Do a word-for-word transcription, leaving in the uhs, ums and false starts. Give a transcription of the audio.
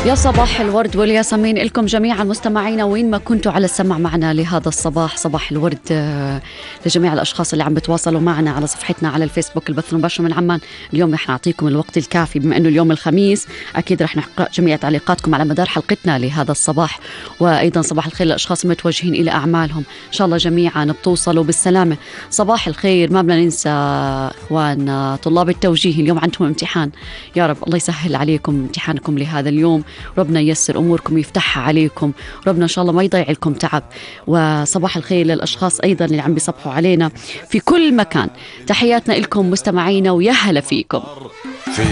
يا صباح الورد والياسمين لكم جميعا مستمعينا وين ما كنتوا على السمع معنا لهذا الصباح. صباح الورد لجميع الأشخاص اللي عم بتواصلوا معنا على صفحتنا على الفيسبوك البث المباشر من عمان. اليوم رح نعطيكم الوقت الكافي بما أنه اليوم الخميس، أكيد رح نقرأ جميع تعليقاتكم على مدار حلقتنا لهذا الصباح، وأيضا صباح الخير للأشخاص المتوجهين إلى أعمالهم. إن شاء الله جميعا بتوصلوا بالسلامة. صباح الخير. ما بدنا ننسى إخواننا طلاب التوجيه، اليوم عندهم امتحان، يا رب الله يسهل عليكم امتحانكم لهذا اليوم، ربنا ييسر أموركم يفتحها عليكم، ربنا إن شاء الله ما يضيع لكم تعب. وصباح الخير للأشخاص أيضا اللي عم بيصبحوا علينا في كل مكان. تحياتنا لكم مستمعينا ويا هلا فيكم.